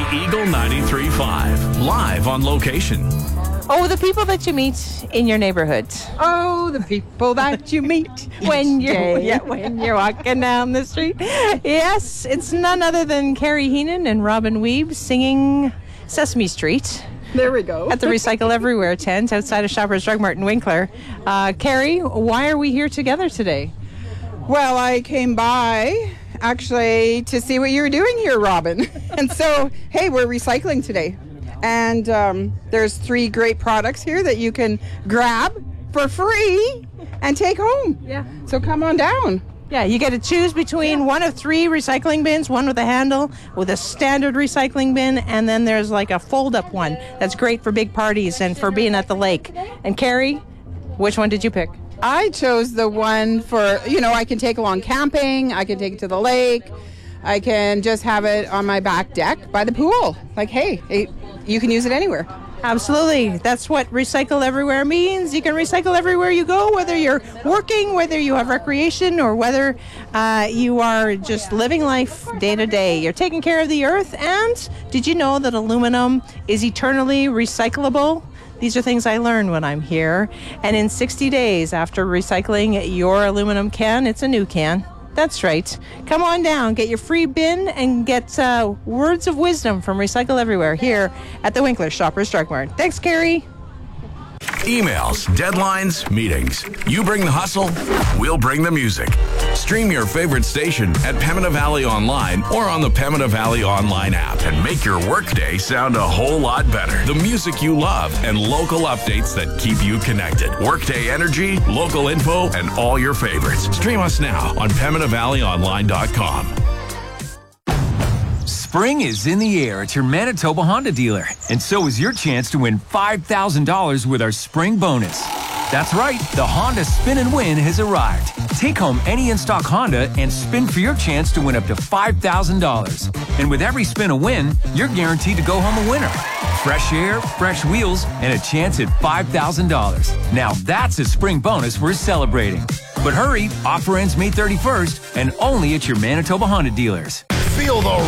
Eagle 93.5, live on location. Oh, the people that you meet in your neighborhood. Oh, the people that you meet when you're walking down the street. Yes, it's none other than Carrie Heenan and Robin Weeb singing Sesame Street. There we go. At the Recycle Everywhere tent outside of Shoppers Drug Mart in Winkler. Carrie, why are we here together today? Well, I came by actually to see what you were doing here, Robin. And so, hey, we're recycling today. And there's 3 great products here that you can grab for free and take home. Yeah. So come on down. Yeah, you get to choose between one of 3 recycling bins, one with a handle, with a standard recycling bin, and then there's like a fold-up one that's great for big parties and for being at the lake. And Carrie, which one did you pick? I chose the one for, I can take along camping, I can take it to the lake, I can just have it on my back deck by the pool. Like, hey, you can use it anywhere. Absolutely. That's what Recycle Everywhere means. You can recycle everywhere you go, whether you're working, whether you have recreation, or whether you are just living life day to day. You're taking care of the earth. And did you know that aluminum is eternally recyclable? These are things I learned when I'm here. And in 60 days after recycling your aluminum can, it's a new can. That's right. Come on down, get your free bin, and get words of wisdom from Recycle Everywhere here at the Winkler Shoppers Drug Mart. Thanks, Carrie. Emails, deadlines, meetings. You bring the hustle, we'll bring the music. Stream your favorite station at Pembina Valley Online or on the Pembina Valley Online app and make your workday sound a whole lot better. The music you love and local updates that keep you connected. Workday energy, local info, and all your favorites. Stream us now on PembinaValleyOnline.com. Spring is in the air at your Manitoba Honda dealer, and so is your chance to win $5,000 with our spring bonus. That's right, the Honda Spin and Win has arrived. Take home any in-stock Honda and spin for your chance to win up to $5,000. And with every spin a win, you're guaranteed to go home a winner. Fresh air, fresh wheels, and a chance at $5,000. Now that's a spring bonus worth celebrating. But hurry, offer ends May 31st, and only at your Manitoba Honda dealers. Feel the